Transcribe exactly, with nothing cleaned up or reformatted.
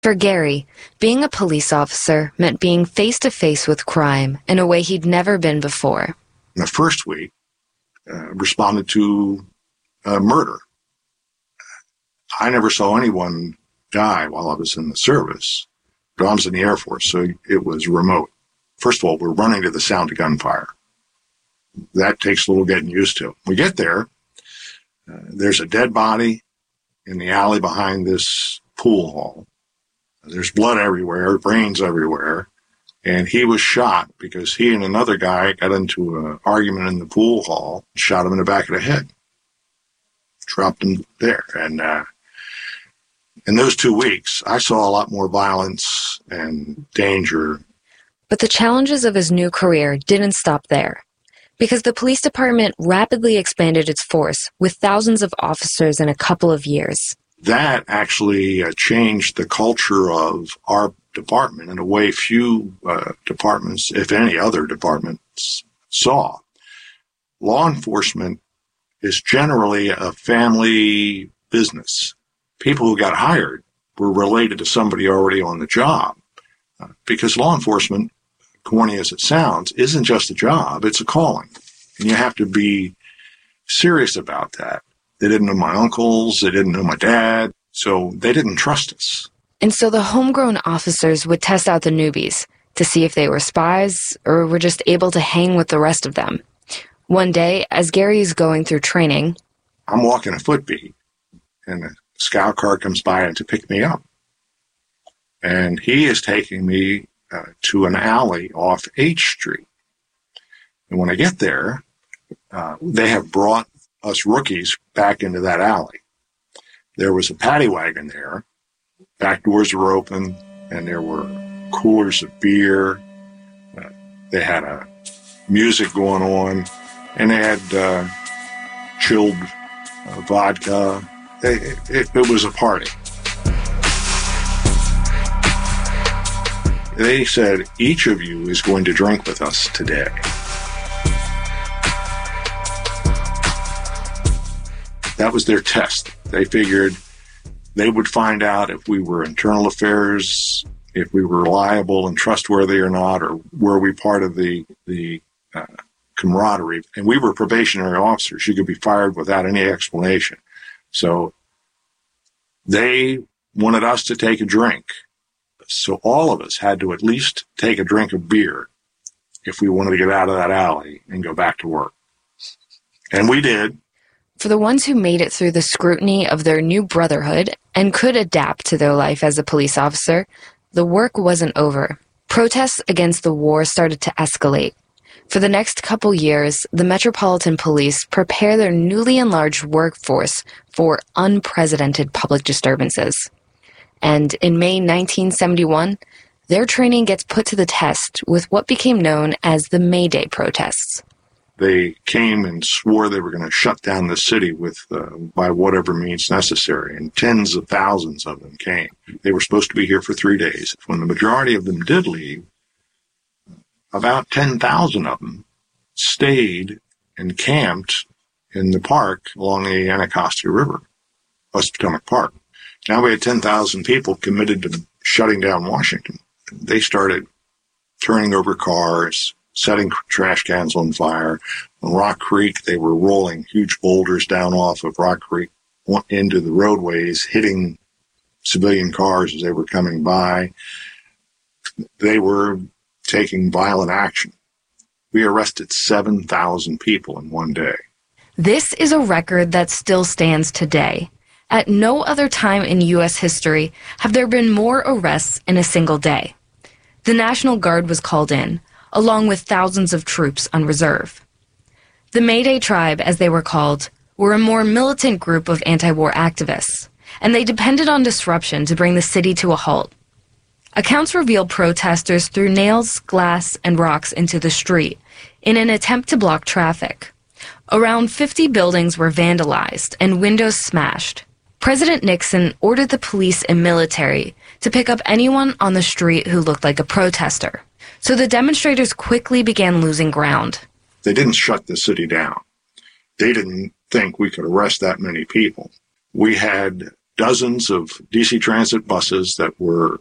For Gary, being a police officer meant being face-to-face with crime in a way he'd never been before. In the first week, uh, responded to uh, murder. I never saw anyone die while I was in the service, but I was in the Air Force, so it was remote. First of all, we're running to the sound of gunfire. That takes a little getting used to. We get there, uh, there's a dead body in the alley behind this pool hall. There's blood everywhere, brains everywhere, and he was shot because he and another guy got into an argument in the pool hall, shot him in the back of the head, dropped him there. And uh, in those two weeks, I saw a lot more violence and danger. But the challenges of his new career didn't stop there, because the police department rapidly expanded its force with thousands of officers in a couple of years. That actually uh, changed the culture of our department in a way few uh, departments, if any other departments, saw. Law enforcement is generally a family business. People who got hired were related to somebody already on the job, uh, because law enforcement, corny as it sounds, isn't just a job, it's a calling. And you have to be serious about that. They didn't know my uncles, they didn't know my dad, so they didn't trust us. And so the homegrown officers would test out the newbies to see if they were spies or were just able to hang with the rest of them. One day, as Gary's going through training, I'm walking a footbeat, and a scout car comes by to pick me up. And he is taking me uh, to an alley off H Street. And when I get there, uh, they have brought us rookies back into that alley. There was a paddy wagon there. Back doors were open, and there were coolers of beer. Uh, they had a music going on, and they had uh, chilled uh, vodka. It, it, it was a party. They said, each of you is going to drink with us today. That was their test. They figured they would find out if we were internal affairs, if we were reliable and trustworthy or not, or were we part of the the uh, camaraderie. And we were probationary officers. You could be fired without any explanation. So they wanted us to take a drink. So all of us had to at least take a drink of beer if we wanted to get out of that alley and go back to work. And we did. For the ones who made it through the scrutiny of their new brotherhood and could adapt to their life as a police officer, the work wasn't over. Protests against the war started to escalate. For the next couple years, the Metropolitan Police prepare their newly enlarged workforce for unprecedented public disturbances. And in May nineteen seventy-one, their training gets put to the test with what became known as the May Day protests. They came and swore they were going to shut down the city with uh, by whatever means necessary, and tens of thousands of them came. They were supposed to be here for three days. When the majority of them did leave, about ten thousand of them stayed and camped in the park along the Anacostia River, West Potomac Park. Now we had ten thousand people committed to shutting down Washington. They started turning over cars, setting trash cans on fire. On Rock Creek, they were rolling huge boulders down off of Rock Creek into the roadways, hitting civilian cars as they were coming by. They were taking violent action. We arrested seven thousand people in one day. This is a record that still stands today. At no other time in U S history have there been more arrests in a single day. The National Guard was called in, along with thousands of troops on reserve. The May Day Tribe, as they were called, were a more militant group of anti-war activists, and they depended on disruption to bring the city to a halt. Accounts reveal protesters threw nails, glass, and rocks into the street in an attempt to block traffic. Around fifty buildings were vandalized and windows smashed. President Nixon ordered the police and military to pick up anyone on the street who looked like a protester. So the demonstrators quickly began losing ground. They didn't shut the city down. They didn't think we could arrest that many people. We had dozens of D C Transit buses that were